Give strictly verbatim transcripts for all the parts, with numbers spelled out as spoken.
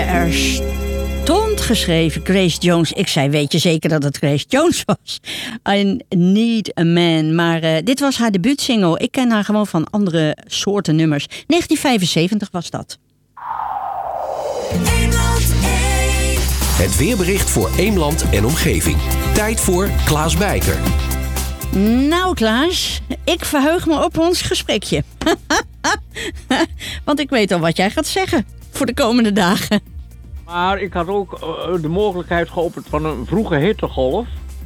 Er stond geschreven Grace Jones. Ik zei, weet je zeker dat het Grace Jones was? I Need a Man. Maar uh, dit was haar debuutsingle. Ik ken haar gewoon van andere soorten nummers. negentien vijfenzeventig was dat. Het weerbericht voor Eemland en omgeving. Tijd voor Klaas Bijker. Nou Klaas, ik verheug me op ons gesprekje. Want ik weet al wat jij gaat zeggen voor de komende dagen. Maar ik had ook uh, de mogelijkheid geopend van een vroege hittegolf.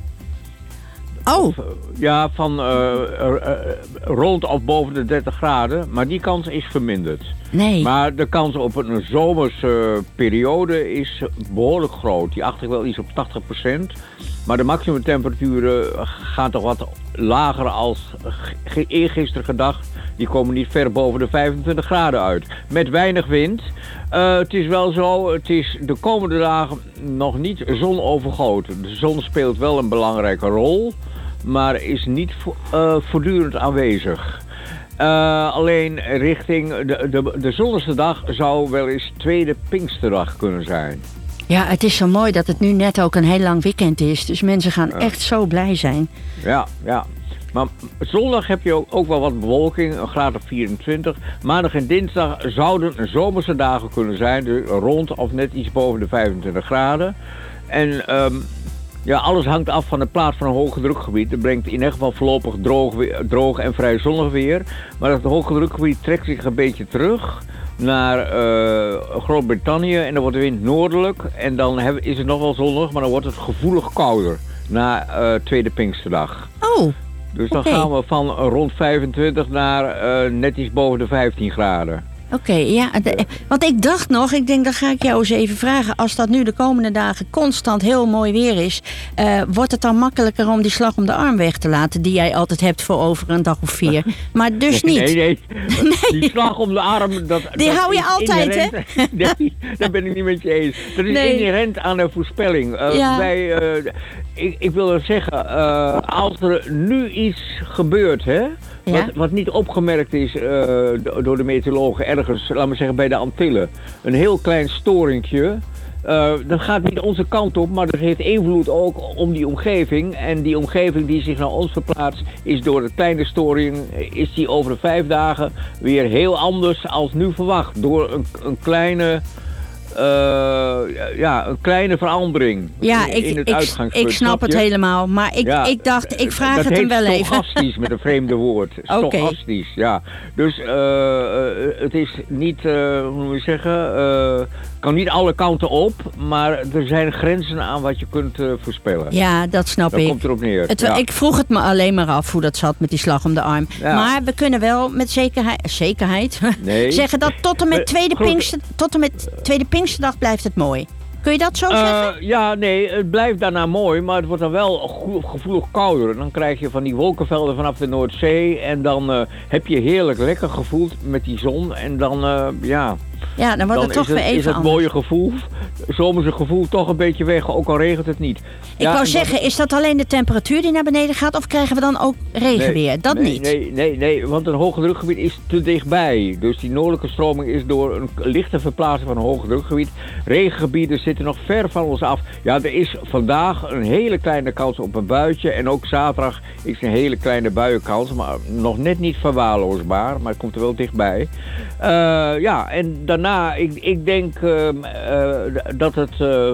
Oh. Of, uh, ja, van uh, uh, uh, rond of boven de dertig graden. Maar die kans is verminderd. Nee. Maar de kans op een zomerse periode is behoorlijk groot. Die acht ik wel iets op tachtig procent. Maar de maximumtemperaturen gaan toch wat lager als eergisteren gedacht. Die komen niet ver boven de vijfentwintig graden uit. Met weinig wind. Uh, het is wel zo, het is de komende dagen nog niet zonovergoten. De zon speelt wel een belangrijke rol, maar is niet vo- uh, voortdurend aanwezig. Uh, alleen richting de, de, de zonnigste dag zou wel eens tweede Pinksterdag kunnen zijn. Ja, het is zo mooi dat het nu net ook een heel lang weekend is. Dus mensen gaan ja. echt zo blij zijn. Ja, ja. Maar zondag heb je ook, ook wel wat bewolking, een graad of vierentwintig. Maandag en dinsdag zouden zomerse dagen kunnen zijn, dus rond of net iets boven de vijfentwintig graden. En um, ja, alles hangt af van de plaats van een hoogdrukgebied. Dat brengt in ieder geval voorlopig droog, droog en vrij zonnig weer. Maar het hoogdrukgebied trekt zich een beetje terug naar uh, Groot-Brittannië en dan wordt de wind noordelijk. En dan heb, is het nog wel zonnig, maar dan wordt het gevoelig kouder na uh, tweede Pinksterdag. Oh. Dus dan okay. gaan we van rond vijfentwintig naar uh, net iets boven de vijftien graden. Oké, okay, ja. De, want ik dacht nog, ik denk, dan ga ik jou eens even vragen. Als dat nu de komende dagen constant heel mooi weer is, Uh, wordt het dan makkelijker om die slag om de arm weg te laten die jij altijd hebt voor over een dag of vier? Maar dus nee, niet. Nee, nee. nee. Die slag om de arm, dat, die dat hou je altijd, inherent, hè? Nee, daar ben ik niet met je eens. Dat is nee. inherent aan de voorspelling. Uh, ja. wij, uh, ik, ik wil zeggen, uh, als er nu iets gebeurt, hè? Ja? Wat, wat niet opgemerkt is uh, door de meteorologen ergens, laten we zeggen bij de Antillen. Een heel klein storingje. Uh, dat gaat niet onze kant op, maar dat heeft invloed ook om die omgeving. En die omgeving die zich naar ons verplaatst, is door de kleine storing, is die over de vijf dagen weer heel anders als nu verwacht. Door een, een kleine... Uh, ja, een kleine verandering ja, in, ik, in het ik, uitgangspunt. Ik snap het helemaal, maar ik, ja, ik dacht, ik vraag het hem wel even. Dat heet stochastisch met een vreemde woord. Stochastisch, okay. ja. Dus uh, uh, het is niet, uh, hoe moet je zeggen, uh, kan niet alle kanten op, maar er zijn grenzen aan wat je kunt uh, voorspellen. Ja, dat snap dat ik. komt erop neer. Het, ja. Ik vroeg het me alleen maar af hoe dat zat met die slag om de arm. Ja. Maar we kunnen wel met zekerheid, zekerheid nee. zeggen dat tot en met tweede Pinkster, tot en met tweede Pinksterdag blijft het mooi. Kun je dat zo uh, zeggen? Ja, nee, het blijft daarna mooi, maar het wordt dan wel gevoelig kouder. Dan krijg je van die wolkenvelden vanaf de Noordzee en dan uh, heb je heerlijk lekker gevoeld met die zon en dan, uh, ja... Ja, dan wordt dan het toch het, weer even is het anders. mooie gevoel, zomerse gevoel, toch een beetje weg, ook al regent het niet. Ik ja, wou zeggen, dan... is dat alleen de temperatuur die naar beneden gaat of krijgen we dan ook regenweer? Nee, dat nee, niet? Nee, nee, nee, want een hoogdrukgebied is te dichtbij. Dus die noordelijke stroming is door een lichte verplaatsing van een hoogdrukgebied. Regengebieden zitten nog ver van ons af. Ja, er is vandaag een hele kleine kans op een buitje en ook zaterdag is een hele kleine buienkans, maar nog net niet verwaarloosbaar, maar het komt er wel dichtbij. Uh, ja, en daarna, ik, ik denk uh, uh, dat het uh,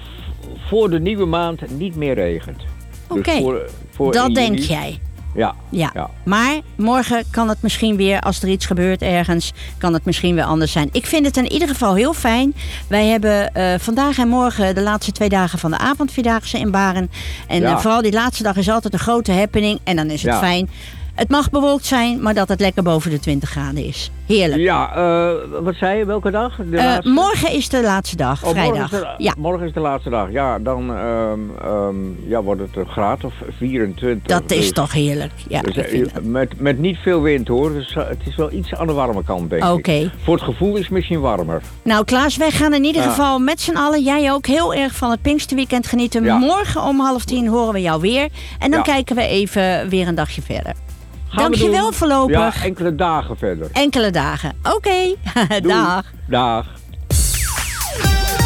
voor de nieuwe maand niet meer regent. Oké, okay. dus dat denk jij. Ja, ja. ja. Maar morgen kan het misschien weer, als er iets gebeurt ergens, kan het misschien weer anders zijn. Ik vind het in ieder geval heel fijn. Wij hebben uh, vandaag en morgen de laatste twee dagen van de avondvierdaagse in Baren. En ja. uh, vooral die laatste dag is altijd een grote happening. En dan is het ja. fijn. Het mag bewolkt zijn, maar dat het lekker boven de twintig graden is. Heerlijk. Ja, uh, wat zei je? Welke dag? De uh, morgen is de laatste dag, oh, vrijdag. Morgen is, de, ja. morgen is de laatste dag. Ja, dan um, um, ja, wordt het een graad of vierentwintig. Dat is dus, toch heerlijk. Ja, dus, uh, met, met niet veel wind hoor. Dus uh, het is wel iets aan de warme kant, denk okay. ik. Voor het gevoel is het misschien warmer. Nou Klaas, wij gaan in ieder ja. geval met z'n allen, jij ook, heel erg van het Pinksterweekend genieten. Ja. Morgen om half tien horen we jou weer. En dan ja. kijken we even weer een dagje verder. Dankjewel voorlopig. Ja, enkele dagen verder. Enkele dagen. Oké, okay. Dag. Dag.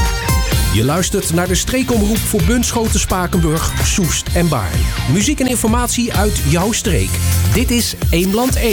Je luistert naar de streekomroep voor Bunschoten, Spakenburg, Soest en Baarn. Muziek en informatie uit jouw streek. Dit is Eemland één.